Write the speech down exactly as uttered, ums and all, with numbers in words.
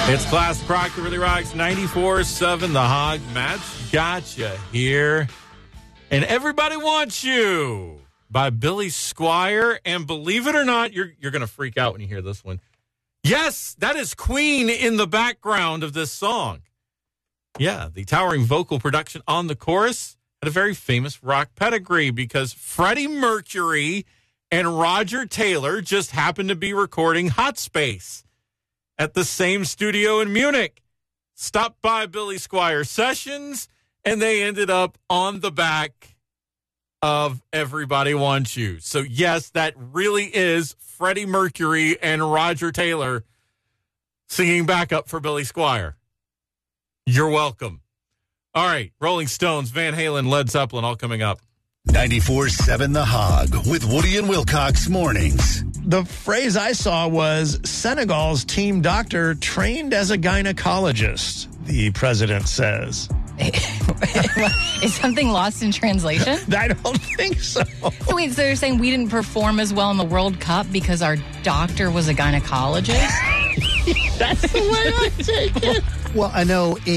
It's Classic Rock that really rocks. ninety-four seven The Hog. Matt's got you here. And Everybody Wants You by Billy Squier. And believe it or not, you're you're going to freak out when you hear this one. Yes, that is Queen in the background of this song. Yeah, the towering vocal production on the chorus had a very famous rock pedigree because Freddie Mercury and Roger Taylor just happened to be recording Hot Space at the same studio in Munich. Stopped by Billy Squier Sessions, and they ended up on the back of Everybody Wants You. So, yes, that really is Freddie Mercury and Roger Taylor singing backup for Billy Squier. You're welcome. All right, Rolling Stones, Van Halen, Led Zeppelin, all coming up. ninety-four seven The Hog with Woody and Wilcox mornings. The phrase I saw was Senegal's team doctor trained as a gynecologist, the president says. Is something lost in translation? I don't think so. So wait, so they're saying we didn't perform as well in the World Cup because our doctor was a gynecologist? That's the way I take it. Well, I know